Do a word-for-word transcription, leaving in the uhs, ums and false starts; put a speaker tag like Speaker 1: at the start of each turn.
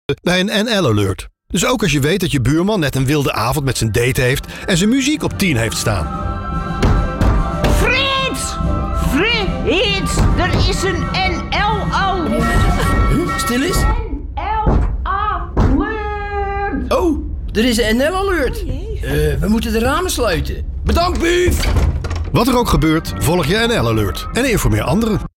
Speaker 1: bij een N L-alert. Dus ook als je weet dat je buurman net een wilde avond met zijn date heeft en zijn muziek op tien heeft staan.
Speaker 2: Frits! Frits! Er is een N L-alert!
Speaker 3: Huh? Stil eens.
Speaker 2: N L-alert!
Speaker 3: Oh, er is een N L-alert. Uh, we moeten de ramen sluiten. Bedankt, Buuf!
Speaker 1: Wat er ook gebeurt, volg je N L-alert en informeer anderen.